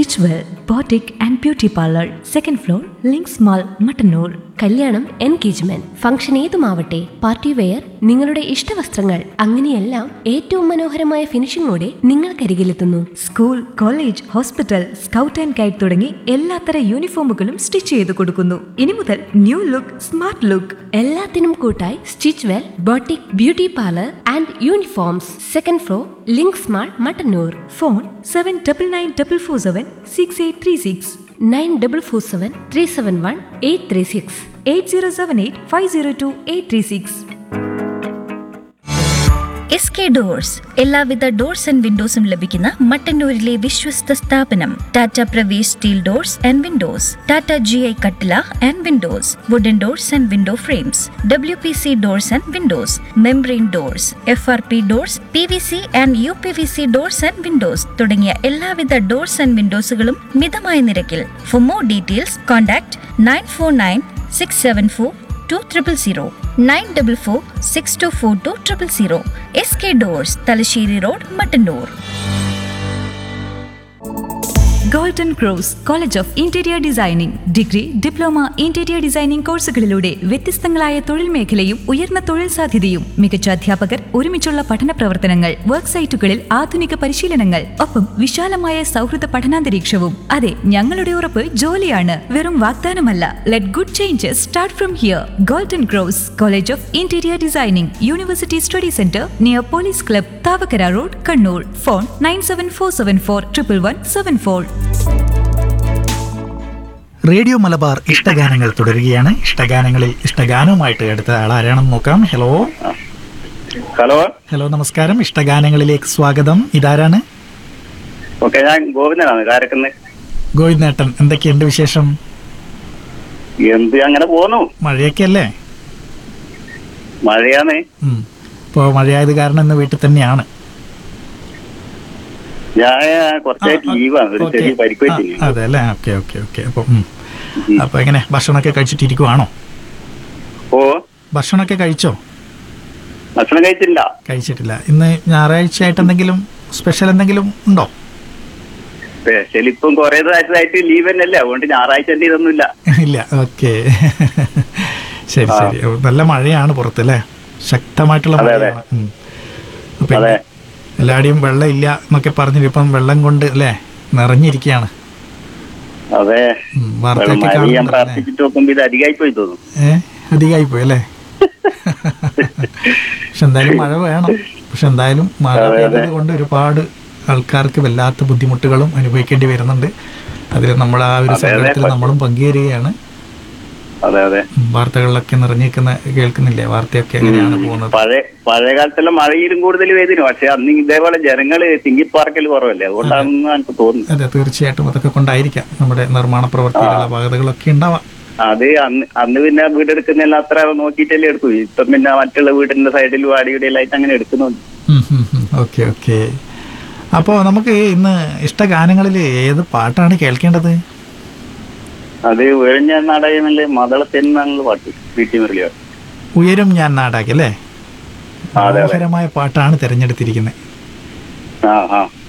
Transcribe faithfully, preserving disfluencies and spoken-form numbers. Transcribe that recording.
Stitchwell boutique and beauty parlour, second floor, links mall, Mattannur. കല്യാണം, engagement, function ഏതുമാവട്ടെ, party wear, നിങ്ങളുടെ ഇഷ്ടവസ്ത്രങ്ങൾ അങ്ങനെയെല്ലാം ഏറ്റവും മനോഹരമായ ഫിനിഷിംഗോടെ നിങ്ങൾക്കരികിലെത്തുന്നു. School, college, hospital, scout and guide തുടങ്ങി എല്ലാത്തര യൂണിഫോമുകളും സ്റ്റിച്ച് ചെയ്ത് കൊടുക്കുന്നു. ഇനി മുതൽ ന്യൂ ലുക്ക്, സ്മാർട്ട് ലുക്ക്. എല്ലാത്തിനും കൂട്ടായി stitch well boutique beauty parlour and uniforms, second floor, links mall, Mattannur. Phone seven double nine double four seven six eight three six nine double four seven three seven one eight three six eight zero seven eight five zero to eight three six. S K doors എല്ലാവിധ doors and വിൻഡോസും ലഭിക്കുന്ന മട്ടന്നൂരിലെ വിശ്വസ്ത സ്ഥാപനം. Tata Pravesh steel doors and Windows, Tata G I കട്ടില and Windows, wooden doors and window frames, W P C doors and Windows, membrane doors, F R P doors, P V C and you P V C doors and Windows തുടങ്ങിയ എല്ലാവിധ doors and വിൻഡോസുകളും മിതമായ നിരക്കിൽ. For more details contact nine four nine six seven four two triple zero nine double four six to four two triple zero. S K doors, Thalassery road, Mattannur. Golden cross college of interior designing degree, diploma, interior designing കോഴ്സുകളിലൂടെ വ്യത്യസ്തങ്ങളായ തൊഴിൽ മേഖലയും ഉയർന്ന തൊഴിൽ സാധ്യതയും, മികച്ച അധ്യാപകർ, ഒരുമിച്ചുള്ള പഠന പ്രവർത്തനങ്ങൾ, വർക്ക് സൈറ്റുകളിൽ ആധുനിക പരിശീലനങ്ങൾ, ഒപ്പം വിശാലമായ സൗഹൃദ പഠനാന്തരീക്ഷവും. അതെ, ഞങ്ങളുടെ ഉറപ്പ് ജോലിയാണ്, വെറും വാഗ്ദാനമല്ല. Let good changes start from here. Golden cross college of interior designing, university study centre near police club, Thavakkara road, Kannur. Phone nine seven four seven four triple one seven four. Radio Malabar ഇഷ്ടഗാനങ്ങൾ തുടരുകയാണ്. ഇഷ്ടഗാനങ്ങളിൽ ഇഷ്ടഗാനവുമായിട്ട് അടുത്ത ആൾ ആരാണെന്ന് നോക്കാം. ഹലോ ഹലോ ഹലോ നമസ്കാരം. ഇഷ്ടഗാനങ്ങളിലേക്ക് സ്വാഗതം. ഇതാരാണ്? Okay, ഞാൻ ഗോവിന്ദനാണ് കാരക്കുന്ന്. ഗോവിന്ദേട്ടൻ, എന്തൊക്കെയുണ്ട് വിശേഷം? എന്ത് അങ്ങനെ പോന്നു. മഴയൊക്കെ അല്ലേ? മഴയാണ്. ഇപ്പോൾ മഴയായത് കാരണം ഇന്ന് വീട്ടിൽ തന്നെയാണ്. ഞാൻ കുറച്ചായിട്ട് ലീവാണ്, ഒരു ചെറിയ പരിക്ക് പറ്റി. അതെ അല്ലേ? Okay okay okay. അപ്പൊ അപ്പൊ എങ്ങനെ ഭക്ഷണമൊക്കെ കഴിച്ചിട്ടിരിക്കുവാണോ? ഓ, ഭക്ഷണമൊക്കെ കഴിച്ചോ? ഭക്ഷണം കഴിച്ചില്ല. കഴിച്ചിട്ടില്ല. ഇന്ന് ഞായറാഴ്ച ആയിട്ട് എന്തെങ്കിലും സ്പെഷ്യൽ എന്തെങ്കിലും ഉണ്ടോ? സ്പെഷ്യൽ ഇപ്പം കുറെ ദിവസമായിട്ട് ലീവ് തന്നെയല്ലേ, അതുകൊണ്ട് ഞായറാഴ്ച എന്റെ ഇതൊന്നുമില്ല. ഇല്ല. ഓക്കെ, ശരി ശരി. നല്ല മഴയാണ് പുറത്തല്ലേ? ശക്തമായിട്ടുള്ള മഴയാണ്. പിന്നെ എല്ലാടെയും വെള്ളം ഇല്ല എന്നൊക്കെ പറഞ്ഞിട്ട് ഇപ്പം വെള്ളം കൊണ്ട് അല്ലേ നിറഞ്ഞിരിക്കുകയാണ്. അതെ, വാർത്തയൊക്കെ അധികമായി പോയി തോന്നുന്നു. ഏഹ് അധികമായി പോയി അല്ലേ? പക്ഷെ എന്തായാലും മഴ വേണം. പക്ഷെ എന്തായാലും മഴ പെയ്തത് കൊണ്ട് ഒരുപാട് ആൾക്കാർക്ക് വല്ലാത്ത ബുദ്ധിമുട്ടുകളും അനുഭവിക്കേണ്ടി വരുന്നുണ്ട്. അതിൽ നമ്മൾ ആ ഒരു സങ്കടത്തിൽ നമ്മളും പങ്കുചേരുകയാണ്. അതെ അതെ, വാർത്തകളിലൊക്കെ നിറഞ്ഞിരിക്കുന്ന കേൾക്കുന്നില്ലേ? വാർത്തയൊക്കെ എങ്ങനെയാണ് പോകുന്നത്? പഴയ പഴയ കാലത്തെല്ലാം മഴയിലും കൂടുതൽ വേദിനും, പക്ഷെ അന്ന് ഇതേപോലെ ജനങ്ങള് തിങ്ങിപ്പാർക്കൽ കുറവല്ലേ, അതുകൊണ്ടാണെന്ന് എനിക്ക് തോന്നുന്നു. അതെ, തീർച്ചയായിട്ടും അതൊക്കെ കൊണ്ടായിരിക്കാം നമ്മുടെ നിർമ്മാണ പ്രവർത്തികളുടെ അപാകതകളൊക്കെ ഉണ്ടാവാം. അത് അന്ന് അന്ന് പിന്നെ വീടെടുക്കുന്നതിൽ അത്ര നോക്കിയിട്ടല്ലേ എടുക്കൂ. ഇപ്പം പിന്നെ മറ്റുള്ള വീടിന്റെ സൈഡിലും അടിയുടെയിലായിട്ട് അങ്ങനെ എടുക്കുന്നുണ്ട്. Okay okay. അപ്പോൾ നമുക്ക് ഇന്ന് ഇഷ്ടഗാനങ്ങളിൽ ഏത് പാട്ടാണ് കേൾക്കേണ്ടത്? അത് ഉയരം ഞാൻ നാടകമല്ലേ, മദളത്തെന്നുള്ള പാട്ട്, വീട്ടി മുരളിയോ. ഉയരും ഞാൻ നാടാക്കി അല്ലേ? മനോഹരമായ പാട്ടാണ് തിരഞ്ഞെടുത്തിരിക്കുന്നത്. ആ ആ